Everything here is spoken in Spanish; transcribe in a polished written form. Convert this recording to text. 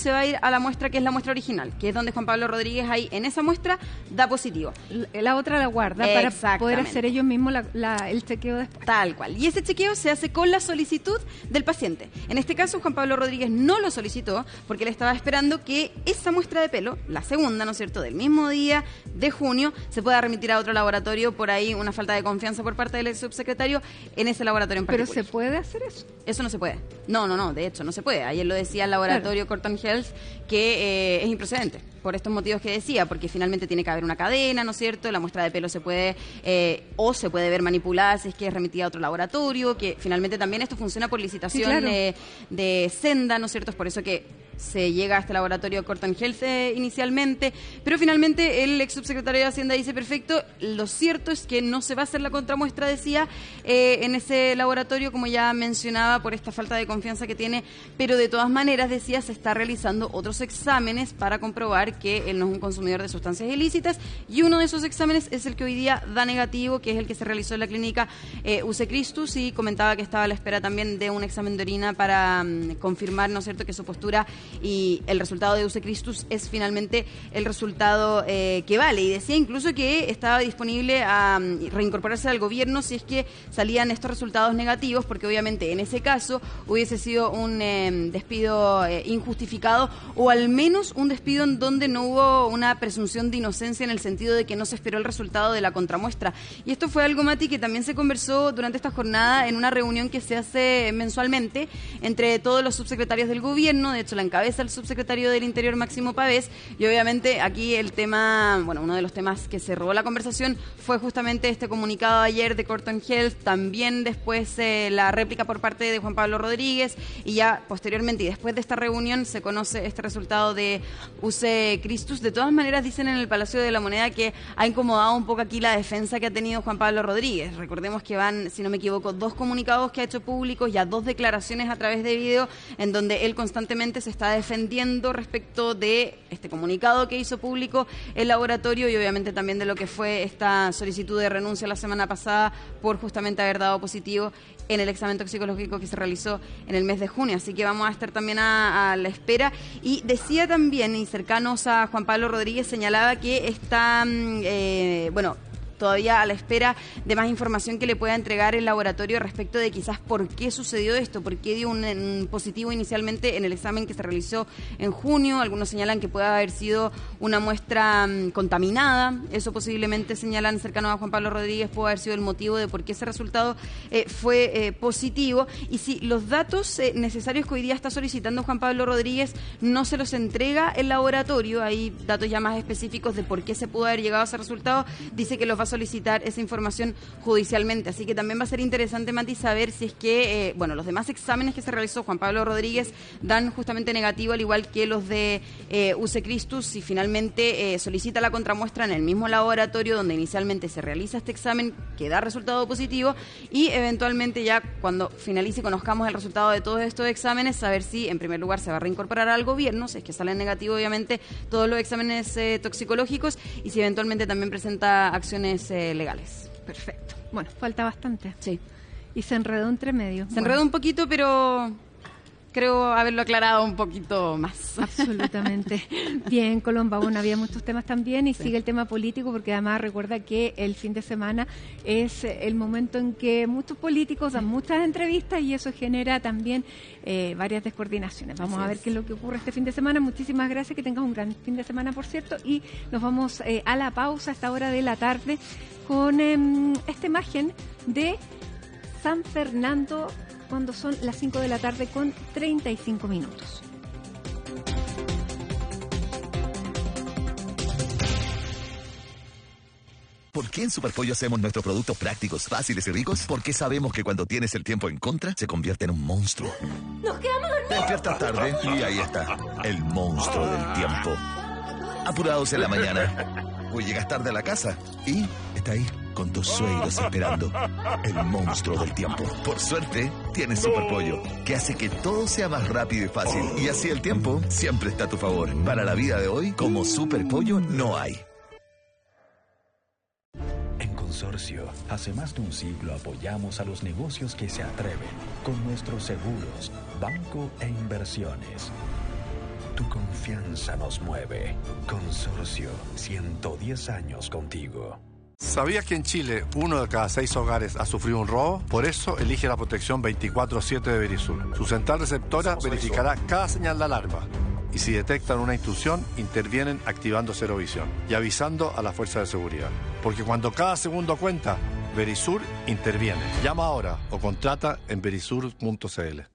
se va a ir a la muestra que es la muestra original, que es donde Juan Pablo Rodríguez ahí en esa muestra da positivo. La otra la guarda para poder hacer ellos mismos el chequeo después. Tal cual. Y ese chequeo se hace con la solicitud del paciente. En este caso, Juan Pablo Rodríguez no lo solicitó porque él estaba esperando que esa muestra de pelo, la segunda, ¿no es cierto?, del mismo día de junio, se pueda remitir a otro laboratorio. Por ahí una falta de confianza por parte del subsecretario en ese laboratorio en particular. ¿Pero se puede hacer eso? Eso no se puede. No, de hecho no se puede. Ayer lo decía el laboratorio Corton Health que es improcedente por estos motivos que decía, porque finalmente tiene que haber una cadena, ¿no es cierto? La muestra de pelo se puede o se puede ver manipulada si es que es remitida a otro laboratorio, que finalmente también esto funciona por licitación, sí, claro, de Senda, ¿no es cierto? Es por eso que se llega a este laboratorio Corton Health inicialmente, pero finalmente el ex subsecretario de Hacienda dice, perfecto, lo cierto es que no se va a hacer la contramuestra, decía, en ese laboratorio, como ya mencionaba, por esta falta de confianza que tiene, pero de todas maneras, decía, se está realizando otros exámenes para comprobar que él no es un consumidor de sustancias ilícitas, y uno de esos exámenes es el que hoy día da negativo, que es el que se realizó en la clínica UC Christus, y comentaba que estaba a la espera también de un examen de orina para confirmar, ¿no es cierto?, que su postura y el resultado de UC Christus es finalmente el resultado que vale. Y decía incluso que estaba disponible a reincorporarse al gobierno si es que salían estos resultados negativos, porque obviamente en ese caso hubiese sido un despido injustificado, o al menos un despido en donde no hubo una presunción de inocencia en el sentido de que no se esperó el resultado de la contramuestra. Y esto fue algo, Mati, que también se conversó durante esta jornada en una reunión que se hace mensualmente entre todos los subsecretarios del gobierno. De hecho, la encabeza el subsecretario del Interior, Máximo Pavés, y obviamente aquí el tema, bueno, uno de los temas que se robó la conversación fue justamente este comunicado ayer de Corton Health, también después la réplica por parte de Juan Pablo Rodríguez, y ya posteriormente y después de esta reunión se conoce este resultado de UC Christus. De todas maneras, dicen en el Palacio de la Moneda que ha incomodado un poco aquí la defensa que ha tenido Juan Pablo Rodríguez. Recordemos que van, si no me equivoco, 2 comunicados que ha hecho públicos, ya 2 declaraciones a través de video, en donde él constantemente se está defendiendo respecto de este comunicado que hizo público el laboratorio, y obviamente también de lo que fue esta solicitud de renuncia la semana pasada por justamente haber dado positivo en el examen toxicológico que se realizó en el mes de junio. Así que vamos a estar también a la espera. Y decía también, y cercanos a Juan Pablo Rodríguez, señalaba que está, todavía a la espera de más información que le pueda entregar el laboratorio respecto de quizás por qué sucedió esto, por qué dio un positivo inicialmente en el examen que se realizó en junio. Algunos señalan que puede haber sido una muestra contaminada, eso posiblemente, señalan cercanos a Juan Pablo Rodríguez, puede haber sido el motivo de por qué ese resultado fue positivo. Y si los datos necesarios que hoy día está solicitando Juan Pablo Rodríguez no se los entrega el laboratorio, hay datos ya más específicos de por qué se pudo haber llegado a ese resultado, dice que los va a solicitar esa información judicialmente. Así que también va a ser interesante, Mati, saber si es que, los demás exámenes que se realizó Juan Pablo Rodríguez dan justamente negativo, al igual que los de UC Christus, si finalmente solicita la contramuestra en el mismo laboratorio donde inicialmente se realiza este examen, que da resultado positivo, y eventualmente ya cuando finalice y conozcamos el resultado de todos estos exámenes, saber si en primer lugar se va a reincorporar al gobierno, si es que salen negativos obviamente todos los exámenes toxicológicos, y si eventualmente también presenta acciones legales. Perfecto. Bueno, falta bastante. Sí. Y se enredó entre medio. Se enredó un poquito, pero creo haberlo aclarado un poquito más. Absolutamente. Bien, Colomba. Bueno, había muchos temas también, y sigue el tema político, porque además recuerda que el fin de semana es el momento en que muchos políticos dan muchas entrevistas, y eso genera también varias descoordinaciones. Vamos a ver qué es lo que ocurre este fin de semana. Muchísimas gracias, que tengas un gran fin de semana, por cierto, y nos vamos a la pausa a esta hora de la tarde con esta imagen de San Fernando cuando son las 5 de la tarde con 35 minutos. ¿Por qué en Superpollo hacemos nuestros productos prácticos, fáciles y ricos? Porque sabemos que cuando tienes el tiempo en contra, se convierte en un monstruo. ¡Nos quedamos dormidos! Despiertas tarde y ahí está, el monstruo del tiempo. Apurados en la mañana. O llegas tarde a la casa y está ahí, con tus suegros esperando. El monstruo del tiempo. Por suerte, tienes Superpollo, que hace que todo sea más rápido y fácil. Y así el tiempo siempre está a tu favor. Para la vida de hoy, como Superpollo no hay. En Consorcio, hace más de un siglo apoyamos a los negocios que se atreven con nuestros seguros, banco e inversiones. Tu confianza nos mueve. Consorcio, 110 años contigo. ¿Sabías que en Chile 1 de cada 6 hogares ha sufrido un robo? Por eso elige la protección 24/7 de Verisur. Su central receptora verificará cada señal de alarma. Y si detectan una intrusión, intervienen activando Cero Visión y avisando a la fuerza de seguridad. Porque cuando cada segundo cuenta, Verisur interviene. Llama ahora o contrata en verisur.cl.